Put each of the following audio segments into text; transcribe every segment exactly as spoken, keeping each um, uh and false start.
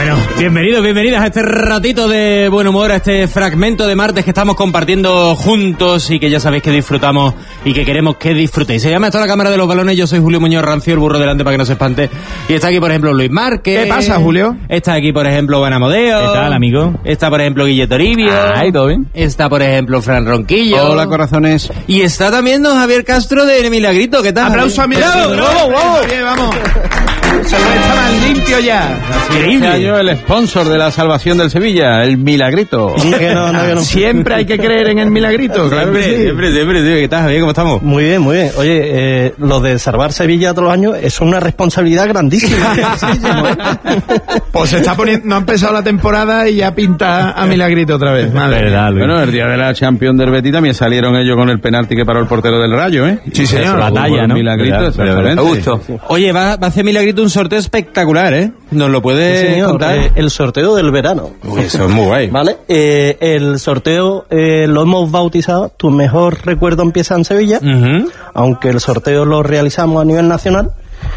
Bueno, bienvenidos, bienvenidas a este ratito de buen humor, a este fragmento de martes que estamos compartiendo juntos y que ya sabéis que disfrutamos y que queremos que disfrutéis. Se llama esto La Cámara de los Balones, yo soy Julio Muñoz Rancio, el burro delante para que no se espante. Y está aquí, por ejemplo, Luis Márquez. ¿Qué pasa, Julio? Está aquí, por ejemplo, Juan Amodeo. ¿Qué tal, amigo? Está, por ejemplo, Guille Toribio. Ay, ¿todo bien? Está, por ejemplo, Fran Ronquillo. Hola, corazones. Y está también don Javier Castro de Milagrito. ¿Qué tal? Aplauso a Milagrito. ¡Bravo, bravo! Bien, vamos. Se lo está más limpio ya. Este año el sponsor de la salvación del Sevilla, el Milagrito. Que no, no, que no. Siempre hay que creer en el Milagrito, claro que sí. Siempre, siempre, tío. ¿Qué tal, Javier? ¿Cómo estamos? Muy bien, muy bien. Oye, eh, lo de salvar Sevilla todos los años es una responsabilidad grandísima. Pues se está poniendo, no ha empezado la temporada y ya pinta a Milagrito otra vez. Madre Verdad, bueno, el día de la Champions del Betis también salieron ellos con el penalti que paró el portero del Rayo, ¿eh? Sí, señor. La talla, ¿no? Milagrito, Verdad, exactamente. A gusto. Oye, va, va a hacer Milagrito un sorteo espectacular, ¿eh? ¿Nos lo puede Sí, señor, contar? eh, el sorteo del verano. Uy, eso es muy guay. ¿Vale? Eh, el sorteo eh, lo hemos bautizado Tu mejor recuerdo empieza en Sevilla, Uh-huh. aunque el sorteo lo realizamos a nivel nacional,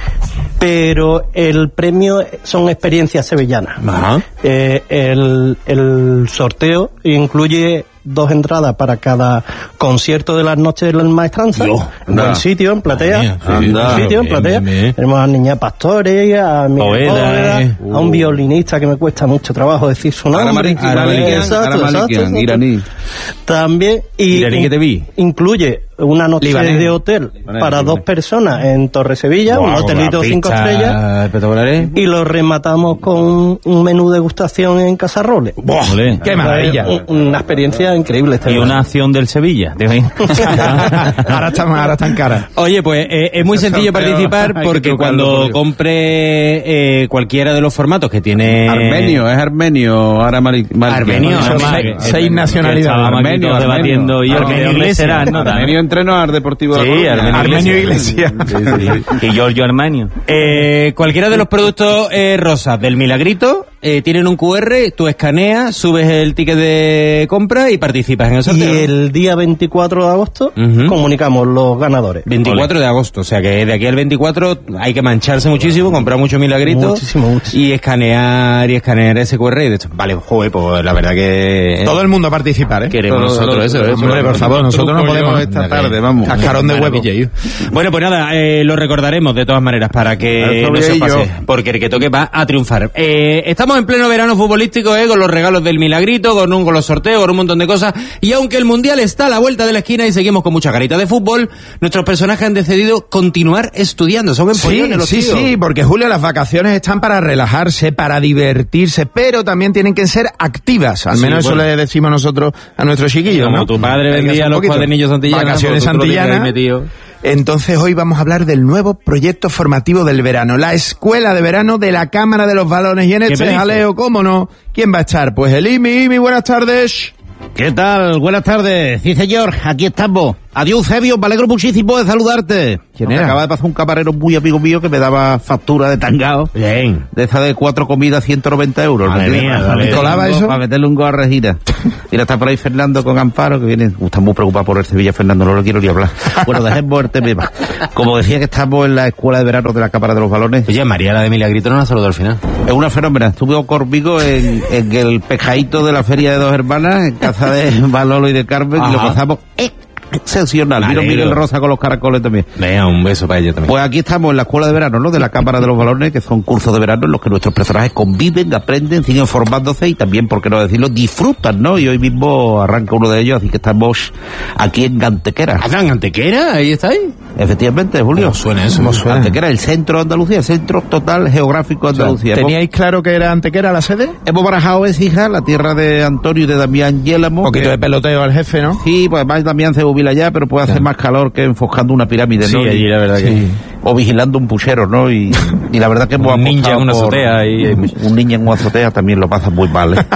pero el premio son experiencias sevillanas. Ajá. Eh, el, el sorteo incluye dos entradas para cada concierto de las noches de la maestranza. Yo, en buen anda. sitio, en platea. Anda, en anda. buen sitio, en Bien, platea. bien, bien. Tenemos a Niña Pastores, a Miguel Poveda, Poveda, eh. a un violinista que me cuesta mucho trabajo decir su nombre. Aramalikian, Aramalikian, Aramalikian, exacto, Aramalikian, exacto. iraní. También, y Iraní que te vi. incluye una noche Libanés. de hotel Libanés, para dos libanés. personas en Torre Sevilla, un Guau, hotelito la cinco pizza estrellas, espectaculares. y lo rematamos con un menú degustación en Casarrobles. Olé. ¡Qué maravilla! Un- Una experiencia increíble este Y verano. una acción del Sevilla. ahora está ahora está en cara. Oye, pues eh, es muy sencillo Sorteo. participar Hay que porque trucarlo, cuando Julio. compre eh, cualquiera de los formatos que tiene... Armenio, es armenio. Aramalikian. Armenio, Son Armenio. seis, seis nacionalidades. Estábamos aquí Armenio, todos debatiendo y yo Armenio que dónde Iglesias. será, ¿no? Armenio entrenador deportivo de Sí, La Coruña. Armenio Armenio Iglesias. Y Giorgio Armenio. Eh, cualquiera de los productos eh, rosas del Milagrito eh, tienen un cu erre, tú escaneas, subes el ticket de compra y participas en el Y sorteo. el día veinticuatro de agosto Ujú. comunicamos los ganadores. veinticuatro de agosto, o sea que de aquí al veinticuatro hay que mancharse muchísimo, comprar mucho Milagrito Muchísimo, muchísimo. y escanear y escanear ese cu erre y de hecho, vale, joder, pues la verdad que Todo el mundo a participar, ¿eh? queremos Todo- nosotros todo- eso, ¿eh? Hombre, por favor, nosotros no Truco yo podemos esta estar tarde, vamos. Cascarón de huevo. Maravilla, yo. Bueno, pues nada, eh, lo recordaremos de todas maneras para que Eso no se voy os yo. pase, porque el que toque va a triunfar. Eh, estamos en pleno verano futbolístico, eh, con los regalos del Milagrito, con, un, con los sorteos, con un montón de cosas, y aunque el Mundial está a la vuelta de la esquina y seguimos con mucha carita de fútbol, nuestros personajes han decidido continuar estudiando, son Sí, empollones los sí, tíos. sí, porque Julio, las vacaciones están para relajarse, para divertirse, pero también tienen que ser activas. Al Sí, menos eso bueno. le decimos nosotros a nuestros chiquillos, Como ¿no? tu padre Hay que vendía hacer un los poquito. cuadernillos antillanas, Vacaciones pues tú lo tienes antillanas. ahí metido. Entonces hoy vamos a hablar del nuevo proyecto formativo del verano, la Escuela de Verano de la Cámara de los Balones. Y en ¿Qué me este dices? jaleo, ¿cómo no? ¿Quién va a estar? Pues el I M I. I M I, buenas tardes. ¿Qué tal? Buenas tardes. Sí, señor, aquí estamos. Adiós, Eusebio, me alegro muchísimo de saludarte. ¿Quién Me era? acaba de pasar un camarero muy amigo mío que me daba factura de tangao. Bien. De esa de cuatro comidas, ciento noventa euros. Madre ¿me mía, entiendes? dale. Para meterle ¿Colaba un go- eso? Para meterle un go a Regina. Mira, está por ahí Fernando con Amparo, que viene, está muy preocupado por el Sevilla. Fernando, no lo quiero ni hablar. Bueno, dejemos el tema. Como decía que estamos en la Escuela de Verano de la Cámara de los Balones, Oye, María, la de Milagrito no la saludó al final. es una fenómena. Estuve conmigo en, en el pescadito de la Feria de Dos Hermanas, en casa de Manolo y de Carmen, y lo Ajá. pasamos excepcional. Me Vino alegro. Miguel Rosa con los caracoles también. Venga, un beso para ella también. Pues aquí estamos en la Escuela de Verano, ¿no? De la Cámara de los Balones, que son cursos de verano en los que nuestros personajes conviven, aprenden, siguen formándose y también, por qué no decirlo, disfrutan, ¿no? Y hoy mismo arranca uno de ellos, así que estamos aquí en Antequera. ¿Andan Antequera? ¿Ahí estáis? Efectivamente, Julio. ¿Cómo suena eso? ¿Cómo suena? Antequera, el centro de Andalucía, el centro total geográfico de Andalucía. Hemos- ¿Teníais claro que era Antequera la sede? Hemos barajado Écija, la tierra de Antonio y de Damián Yélamo. Un poquito que- de peloteo al jefe, ¿no? Sí, pues además Damián se jubila ya, pero puede hacer más calor que enfoscando una pirámide, Sí, ¿no? Y- allí la verdad que... Sí. o vigilando un puchero, ¿no? Y, y la verdad que hemos Un ninja apostado en una por- azotea y- un ninja en una azotea también lo pasa muy mal, ¿eh?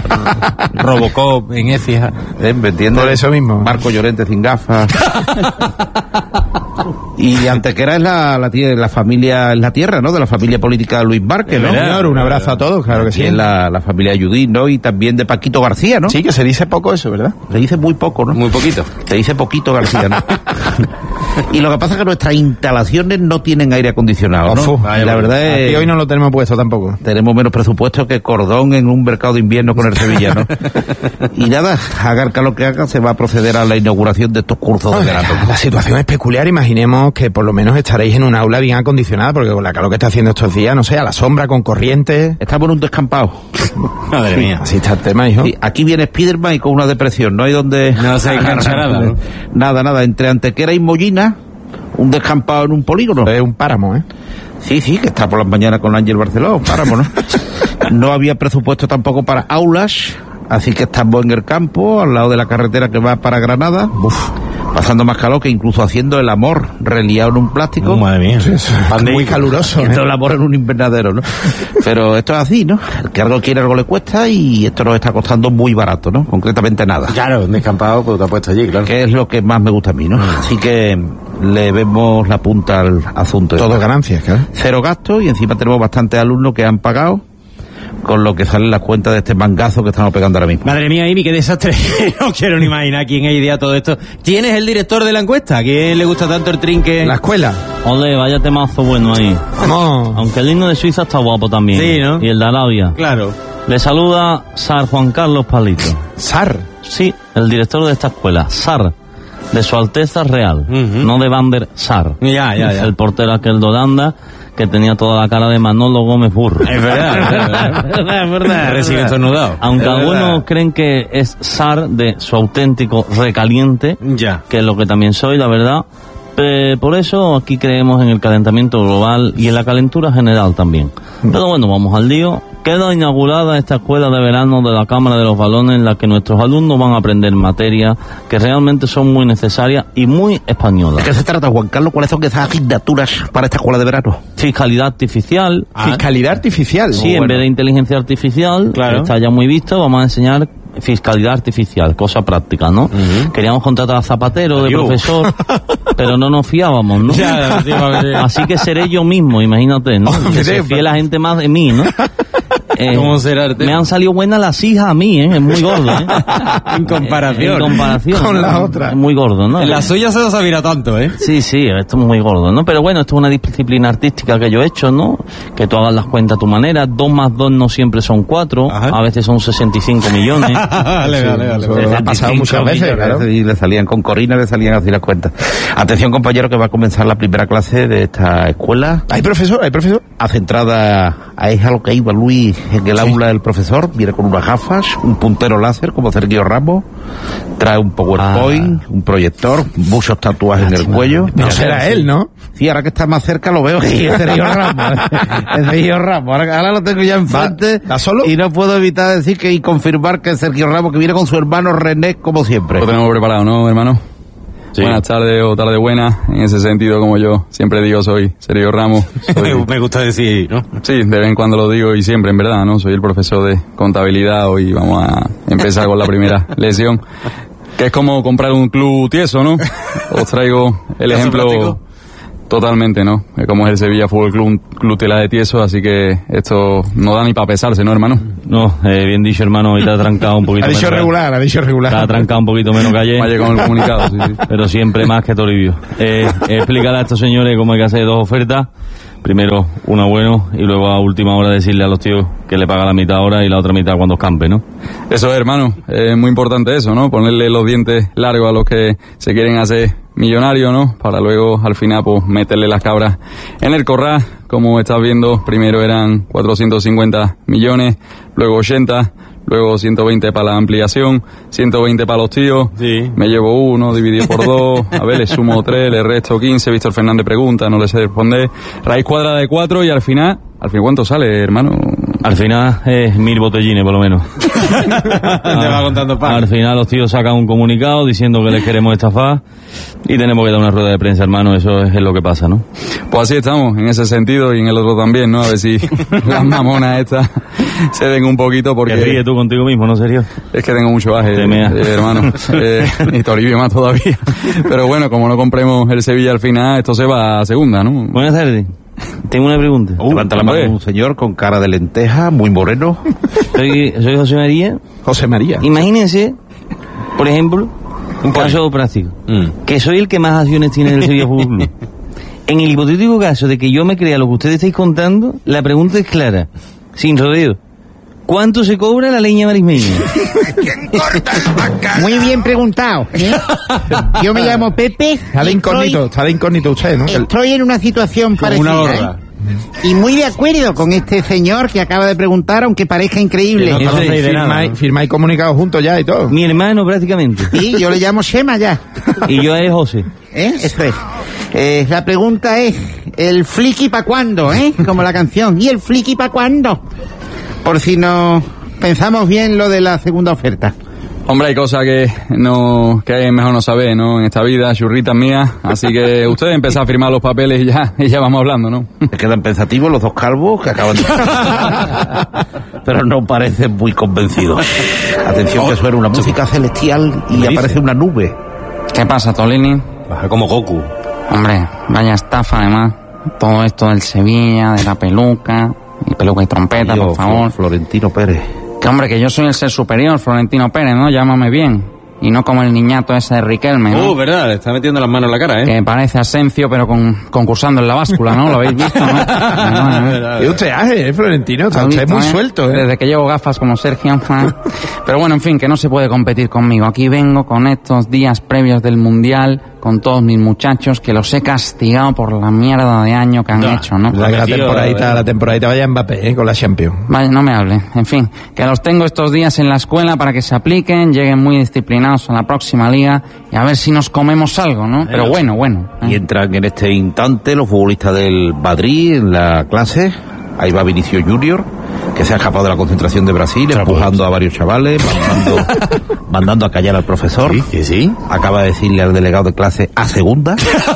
Robocop en Écija. ¿Eh? ¿Me entiendes? Por eso mismo. Marco Llorente sin gafas. Y Antequera es la, la, tie- la familia, es la tierra, ¿no? De la familia política de Luis Márquez, ¿no? verdad. Señor, un abrazo a todos, claro que sí. Y es la, la familia Judí, ¿no? Y también de Paquito García, ¿no? Sí, que se dice poco eso, ¿verdad? Se dice muy poco, ¿no? Muy poquito. Se dice poquito García, ¿no? Y lo que pasa es que nuestras instalaciones no tienen aire acondicionado, ¿no? Ofu, y la verdad es... Aquí hoy no lo tenemos puesto tampoco. Tenemos menos presupuesto que Cordón en un mercado de invierno con el Sevilla, ¿no? Y nada, haga el calor que haga, se va a proceder a la inauguración de estos cursos de verano. La situación es peculiar, imaginemos que por lo menos estaréis en un aula bien acondicionada, porque con la calor que está haciendo estos días, no sé, a la sombra, con corriente... Estamos en un descampado. Madre mía. Así está el tema, hijo. Sí, aquí viene Spiderman y con una depresión, no hay donde... No se engancha nada, ¿no? Nada, nada, entre Antequera y Mollina, un descampado en un polígono. Es un páramo, ¿eh? Sí, sí, que está por las mañanas con Ángel Barceló, páramo, ¿no? No había presupuesto tampoco para aulas, así que estamos en el campo, al lado de la carretera que va para Granada. Uf, pasando más calor que incluso haciendo el amor reliado en un plástico. Oh, madre mía. Muy caluroso, Y ¿eh? esto el amor en un invernadero, ¿no? Pero esto es así, ¿no? El que algo quiere, algo le cuesta, y esto nos está costando muy barato, ¿no? Concretamente nada. Claro, un descampado, pues te ha puesto allí, claro. Que es lo que más me gusta a mí, ¿no? Así que le vemos la punta al asunto. Todo ganancias, claro. Cero gastos, y encima tenemos bastantes alumnos que han pagado, con lo que salen las cuentas de este mangazo que estamos pegando ahora mismo. Madre mía, Amy, qué desastre. No quiero ni imaginar quién ha ideado todo esto. ¿Quién es el director de la encuesta? ¿A quién le gusta tanto el trinque? La escuela. Ole, vaya temazo bueno ahí. Vamos. Aunque el himno de Suiza está guapo también. Sí, ¿no? Y el de Arabia. Claro. Le saluda Sar Juan Carlos Palito. Sar. Sí, el director de esta escuela, Sar, de Su Alteza Real, Ujú. no de Van der Sar. Ya, ya, ya. El portero aquel de Holanda, que tenía toda la cara de Manolo Gómez Burro. Es verdad, es verdad. es verdad. Recién estornudado. Aunque Es algunos verdad. creen que es Sar de Su Auténtico Recaliente, Ya. que es lo que también soy, la verdad. Eh, por eso aquí creemos en el calentamiento global y en la calentura general también. Pero bueno, vamos al lío. Queda inaugurada esta escuela de verano de la Cámara de los Balones, en la que nuestros alumnos van a aprender materias que realmente son muy necesarias y muy ¿De españolas. qué se trata, Juan Carlos? ¿Cuáles son esas asignaturas para esta escuela de verano? Fiscalidad artificial. Fiscalidad artificial. Sí, en vez de inteligencia artificial, Claro. que está ya muy visto, vamos a enseñar fiscalidad artificial, cosa práctica, ¿no? Queríamos contratar a Zapatero de Adiós. profesor, pero no nos fiábamos, ¿no? Ya, sí, va a ver. Así que seré yo mismo, imagínate, ¿no? Hombre, Que se fíe la gente más de mí, ¿no? Eh, ¿Cómo será el tema? me han salido buenas las hijas a mí, ¿eh? Es muy gordo, ¿eh? En comparación. En comparación. Con la ¿no? otra. Es muy gordo, ¿no? En la suya se nos sabía tanto, ¿eh? Sí, sí, esto es muy gordo, ¿no? Pero bueno, esto es una disciplina artística que yo he hecho, ¿no? Que tú hagas las cuentas a tu manera. Dos más dos no siempre son cuatro, Ajá. a veces son sesenta y cinco millones. vale, vale, vale. Eso ha pasado muchas veces, claro. Y le salían con Corina, le salían así las cuentas. Atención, compañero, que va a comenzar la primera clase de esta escuela. ¿Hay profesor? ¿Hay profesor? A centrada a es a lo que iba Luis en el aula del profesor. Viene con unas gafas, un puntero láser como Sergio Ramos, trae un PowerPoint, un proyector, muchos tatuajes en el cuello. No será él, ¿no? Sí, ahora que está más cerca lo veo que es Sergio Ramos. Es Sergio Ramos. Ahora, ahora lo tengo ya enfrente. ¿Va solo? Y no puedo evitar decir que y confirmar que es Sergio Ramos, que viene con su hermano René, como siempre. Lo tenemos preparado, ¿no, hermano? Buenas tardes o tarde buenas. En ese sentido, como yo siempre digo, soy Sergio Ramos. Soy- Me gusta decir, ¿no? sí, de vez en cuando lo digo y siempre, en verdad, ¿no? Soy el profesor de contabilidad. Hoy vamos a empezar con la primera lección, que es como comprar un club tieso, ¿no? Os traigo el ¿Caso ejemplo práctico? totalmente, ¿no? Es como es el Sevilla Fútbol Club, un club tela de tieso, así que esto no da ni para pesarse, ¿no, hermano? No, eh, bien dicho, hermano, hoy te ha trancado un poquito Ha dicho menos. regular, ha dicho Te ha regular. trancado un poquito menos que ayer. Vaya con el comunicado, sí, sí. Pero siempre más que Toribio. Eh, explícale a estos señores cómo hay que hacer dos ofertas. Primero una bueno y luego a última hora decirle a los tíos que le paga la mitad ahora y la otra mitad cuando campe, ¿no? Eso es, hermano, es muy importante eso, ¿no? Ponerle los dientes largos a los que se quieren hacer millonarios, ¿no? Para luego, al final, pues, meterle las cabras en el corral. Como estás viendo, primero eran cuatrocientos cincuenta millones, luego ochenta, luego ciento veinte para la ampliación, ciento veinte para los tíos. Sí. Me llevo uno, dividido por dos, a ver, le sumo tres, le resto quince, Víctor Fernández pregunta, no le sé responder. Raíz cuadrada de cuatro y al final, ¿al final cuánto sale, hermano? Al final es mil botellines, por lo menos. Te va contando pan. Al final los tíos sacan un comunicado diciendo que les queremos estafar y tenemos que dar una rueda de prensa, hermano. Eso es, es lo que pasa, ¿no? Pues así estamos, en ese sentido y en el otro también, ¿no? A ver si las mamonas estas se den un poquito porque... Que ríes tú contigo mismo, ¿no, serio? Es que tengo mucho baje, Te mea. eh, hermano. Eh, y Toribio más todavía. Pero bueno, como no compremos el Sevilla al final, esto se va a segunda, ¿no? Buenas tardes. Tengo una pregunta. Levanta la mano hombre. un señor con cara de lenteja, muy moreno. Soy, soy José María. José María. Imagínense, por ejemplo, Un caso práctico. Mm. Que soy el que más acciones tiene del Sevilla Fútbol Club. En el hipotético caso de que yo me crea lo que ustedes estáis contando, la pregunta es clara, sin rodeo. ¿Cuánto se cobra la leña marismeña? Muy bien preguntado, ¿eh? Yo me llamo Pepe. Está de y incógnito, estoy- está de incógnito usted, ¿no? Estoy en una situación Como una parecida, gorda. ¿eh? Y muy de acuerdo con este señor que acaba de preguntar, aunque parezca increíble. Que no Eso conocéis es, de nada, Firmáis, ¿no? firmáis comunicados juntos ya y todo. Mi hermano prácticamente. Sí, yo le llamo Shema ya. Y yo es José. ¿Eh? Eso es. Eh, la pregunta es, ¿el fliki pa' cuándo, eh? Como la canción. ¿Y el fliki pa' cuándo? Por si no pensamos bien lo de la segunda oferta. Hombre, hay cosas que no que es mejor no saber, ¿no? En esta vida, churritas mías. Así que ustedes empiezan a firmar los papeles y ya, y ya vamos hablando, ¿no? Se quedan pensativos los dos calvos que acaban de... Pero no parecen muy convencidos. Atención que suena una música celestial y aparece una nube. ¿Qué pasa, Tolini? Baja como Goku. Hombre, vaya estafa además. Todo esto del Sevilla, de la peluca, y peluca y trompeta, Yo, por favor. Flo- Florentino Pérez. Que hombre, que yo soy el ser superior, Florentino Pérez, ¿no? Llámame bien. Y no como el niñato ese de Riquelme, ¿no? Uh, verdad, le está metiendo las manos en la cara, ¿eh? Que parece Asencio, pero con, concursando en la báscula, ¿no? ¿Lo habéis visto, no? No, no. Y usted hace, ¿eh, Florentino? Está ¿Has usted visto, muy eh? suelto, ¿eh? Desde que llevo gafas como Sergio. ¿eh? Pero bueno, en fin, que no se puede competir conmigo. Aquí vengo con estos días previos del Mundial, con todos mis muchachos, que los he castigado por la mierda de año que han No, hecho, ¿no? La, que la Tío, temporadita, eh. la temporadita vaya Mbappé, ¿eh? Con la Champions. Vaya, no me hable. En fin, que los tengo estos días en la escuela para que se apliquen, lleguen muy disciplinados a la próxima liga y a ver si nos comemos algo, ¿no? Pero bueno, bueno. ¿eh? Y entran en este instante los futbolistas del Madrid en la clase. Ahí va Vinicius Junior, que se ha escapado de la concentración de Brasil, empujando a varios chavales, mandando, mandando a callar al profesor. Sí, sí, sí. Acaba de decirle al delegado de clase a segunda.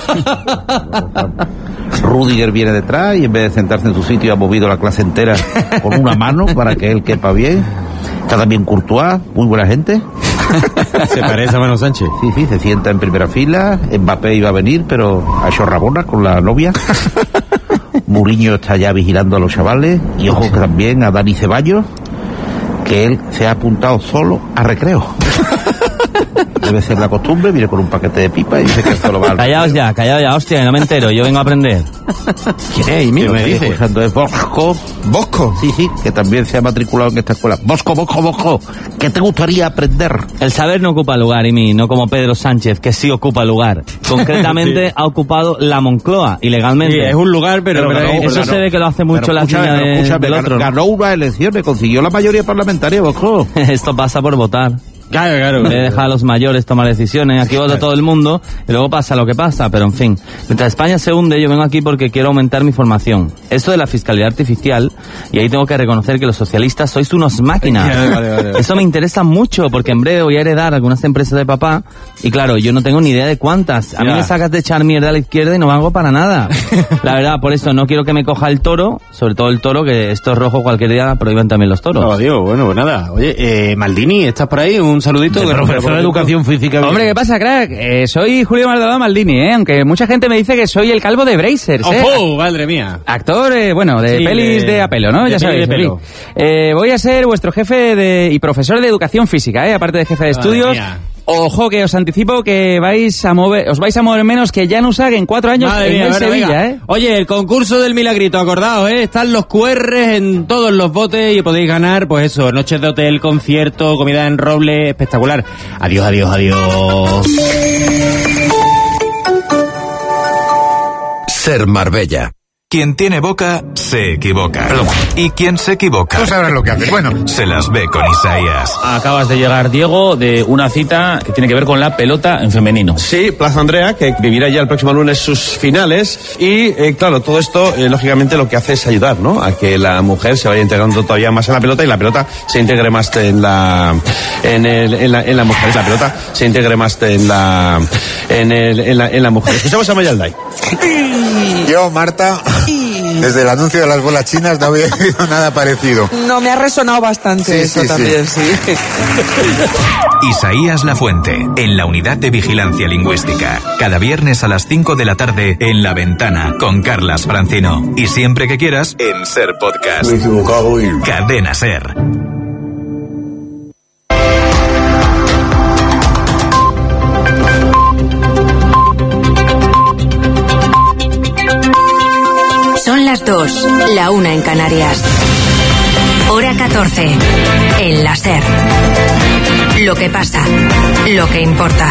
Rudiger viene detrás y en vez de sentarse en su sitio ha movido la clase entera con una mano para que él quepa bien. Está también Courtois, muy buena gente. Se parece a Manu Sánchez. Sí, sí, se sienta en primera fila. Mbappé iba a venir, pero ha hecho rabona con la novia. Mourinho está ya vigilando a los chavales. Y ojo que también a Dani Ceballos, que él se ha apuntado solo a recreo. Debe ser la costumbre, viene con un paquete de pipa y dice que esto lo va a... Callaos ya, callaos ya, hostia, no me entero, yo vengo a aprender. ¿Quién es, Emilio? me dice? Escuchando es Bosco. Bosco. Sí, sí, que también se ha matriculado en esta escuela. Bosco, Bosco, Bosco, ¿qué te gustaría aprender? El saber no ocupa lugar, Imi, no como Pedro Sánchez, que sí ocupa lugar. Concretamente ha ocupado la Moncloa, ilegalmente. Sí, es un lugar, pero... Pero pero ganó, es- Eso pero se ve que lo hace mucho Pero la escúchame, niña pero de- escúchame, del ganó- otro. Ganó unas elecciones, consiguió la mayoría parlamentaria, Bosco. Esto pasa por votar. Claro, claro. En vez de dejar a los mayores tomar decisiones, aquí vota todo el mundo y luego pasa lo que pasa, pero en fin. Mientras España se hunde, yo vengo aquí porque quiero aumentar mi formación. Esto de la fiscalidad artificial, y ahí tengo que reconocer que los socialistas sois unos máquinas. Vale, vale, vale. Eso me interesa mucho porque en breve voy a heredar algunas empresas de papá y claro, yo no tengo ni idea de cuántas. A mí Ya. me sacas de echar mierda a la izquierda y no valgo para nada. La verdad, por eso no quiero que me coja el toro, sobre todo el toro, que esto es rojo cualquier día, prohíben también los toros. Oh, Dios, bueno, pues nada. Oye, eh, Maldini, ¿estás por ahí? Un saludito. De Que- profesor de educación física. Hombre, ¿qué pasa, crack? Eh, soy Julio Maldonado Maldini, ¿eh? Aunque mucha gente me dice que soy el calvo de Brazers, ¿eh? ¡Oh, madre mía! Actor, eh, bueno, de Sí, pelis de- de, a pelo, ¿no? de Ya peli sabéis. de pelo. sí. Eh, voy a ser vuestro jefe de, y profesor de educación física, ¿eh? Aparte de jefe de Madre estudios. mía. Ojo, que os anticipo que vais a mover, os vais a mover menos que Jan Usac en cuatro años Madre en mía, el bueno, Sevilla, venga. ¿eh? Oye, el concurso del milagrito, acordaos, ¿eh? Están los Q Rs en todos los botes y podéis ganar, pues eso, noches de hotel, concierto, comida en roble, espectacular. Adiós, adiós, adiós. Ser Marbella. Quien tiene boca, se equivoca. Y quien se equivoca, Tú sabrás lo que haces. Bueno, se las ve con Isaías. Acabas de llegar, Diego, de una cita que tiene que ver con la pelota en femenino. Sí, Plaza Andrea, que vivirá ya el próximo lunes sus finales. Y, eh, claro, todo esto, eh, lógicamente, lo que hace es ayudar, ¿no? A que la mujer se vaya integrando todavía más en la pelota y la pelota se integre más en la, en el, en la, en la mujer. La pelota se integre más en la, en el, en la, en la mujer. Escuchamos a Mayalday. yo, Marta, desde el anuncio de las bolas chinas no había oído nada parecido. No, me ha resonado bastante Sí, eso sí, también, sí. Isaías Lafuente, en la Unidad de Vigilancia Lingüística. Cada viernes a las cinco de la tarde en La Ventana con Carlas Francino. Y siempre que quieras en Ser Podcast. Me he equivocado y... Cadena Ser. las dos, la una en Canarias. Hora catorce, en la SER. Lo que pasa, lo que importa.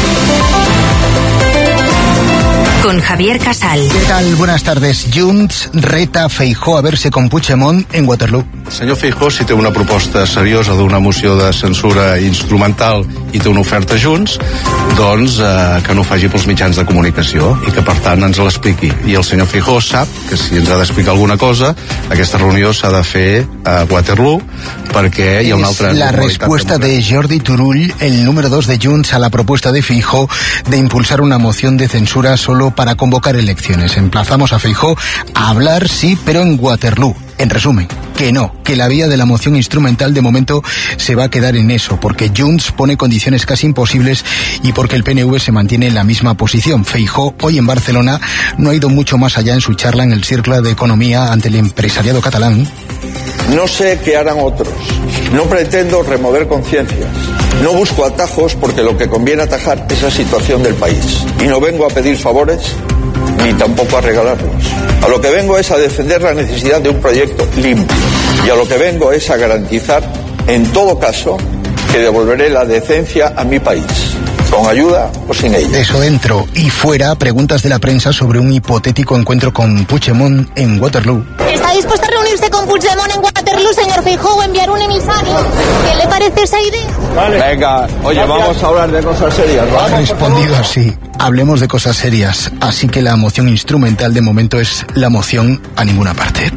Con Javier Casal. ¿Qué tal? Buenas tardes. Junts reta Feijóo a verse con Puigdemont en Waterloo. Senyor Feijóo, si té una proposta seriosa d'una moció de censura instrumental i té una oferta Junts, doncs eh, que no ho faci pels mitjans de comunicació i que per tant ens l'expliqui. I el senyor Feijóo sap que si ens ha d'explicar alguna cosa, aquesta reunió s'ha de fer a Waterloo perquè hi ha una altra... Es la respuesta de Jordi Turull, el número dos de Junts, a la propuesta de Feijóo de impulsar una moción de censura solo para convocar elecciones. Emplazamos a Feijóo a hablar, sí, pero en Waterloo. En resumen, que no, que la vía de la moción instrumental de momento se va a quedar en eso, porque Junts pone condiciones casi imposibles y porque el P N V se mantiene en la misma posición. Feijóo, hoy en Barcelona, no ha ido mucho más allá en su charla en el Círculo de Economía ante el empresariado catalán. No sé qué harán otros. No pretendo remover conciencias. No busco atajos porque lo que conviene atajar es la situación del país. Y no vengo a pedir favores ni tampoco a regalarlos. A lo que vengo es a defender la necesidad de un proyecto limpio. Y a lo que vengo es a garantizar, en todo caso, que devolveré la decencia a mi país. Con ayuda o sin ella. Eso dentro y fuera, preguntas de la prensa sobre un hipotético encuentro con Puigdemont en Waterloo. ¿Está dispuesto a reunirse con Puigdemont en Waterloo, señor Feijóo, o enviar un emisario? ¿Qué le parece esa idea? Vale. Venga, oye, gracias. Vamos a hablar de cosas serias. Ha respondido así. Hablemos de cosas serias. Así que la moción instrumental de momento es la moción a ninguna parte.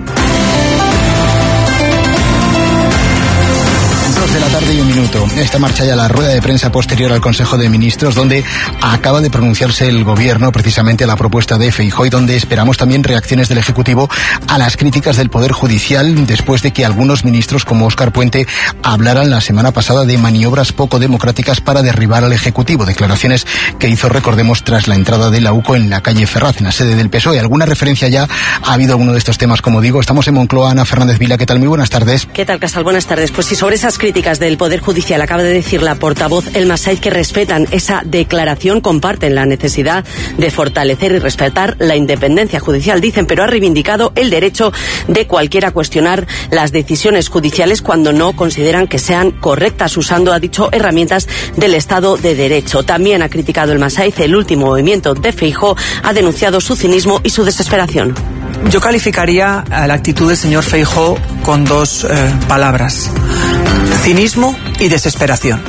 De la tarde y un minuto. Esta marcha ya la rueda de prensa posterior al Consejo de Ministros, donde acaba de pronunciarse el Gobierno precisamente a la propuesta de Feijóo y donde esperamos también reacciones del Ejecutivo a las críticas del Poder Judicial después de que algunos ministros como Óscar Puente hablaran la semana pasada de maniobras poco democráticas para derribar al Ejecutivo. Declaraciones que hizo, recordemos, tras la entrada de la U C O en la calle Ferraz, en la sede del P S O E. ¿Alguna referencia ya ha habido alguno de estos temas? Como digo, estamos en Moncloa. Ana Fernández Vila, ¿qué tal? Muy buenas tardes. ¿Qué tal, Casal? Buenas tardes. Pues sí, sobre esas críticas del Poder Judicial acaba de decir la portavoz Elma Saiz que respetan esa declaración, comparten la necesidad de fortalecer y respetar la independencia judicial, dicen, pero ha reivindicado el derecho de cualquiera a cuestionar las decisiones judiciales cuando no consideran que sean correctas, usando, ha dicho, herramientas del Estado de Derecho. También ha criticado Elma Saiz el último movimiento de Feijóo, ha denunciado su cinismo y su desesperación. Yo calificaría a la actitud del señor Feijóo con dos eh, palabras: cinismo y desesperación.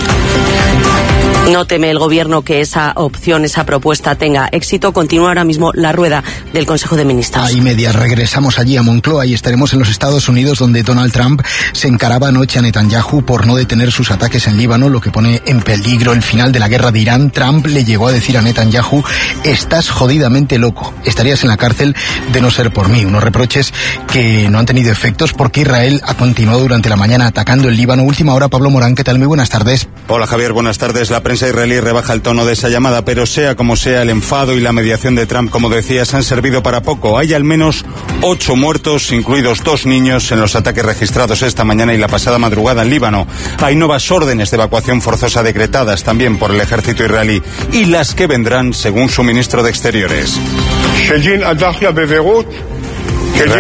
No teme el Gobierno que esa opción, esa propuesta tenga éxito. Continúa ahora mismo la rueda del Consejo de Ministros. Ahí media, regresamos allí a Moncloa y estaremos en los Estados Unidos, donde Donald Trump se encaraba anoche a Netanyahu por no detener sus ataques en Líbano, lo que pone en peligro el final de la guerra de Irán. Trump le llegó a decir a Netanyahu: estás jodidamente loco, estarías en la cárcel de no ser por mí. Unos reproches que no han tenido efectos porque Israel ha continuado durante la mañana atacando el Líbano. Última hora, Pablo Morán, ¿qué tal? Muy buenas tardes. Hola Javier, buenas tardes. La prensa israelí rebaja el tono de esa llamada, pero sea como sea, el enfado y la mediación de Trump, como decías, han servido para poco. Hay al menos ocho muertos, incluidos dos niños, en los ataques registrados esta mañana y la pasada madrugada en Líbano. Hay nuevas órdenes de evacuación forzosa decretadas también por el ejército israelí, y las que vendrán, según su ministro de Exteriores. Israel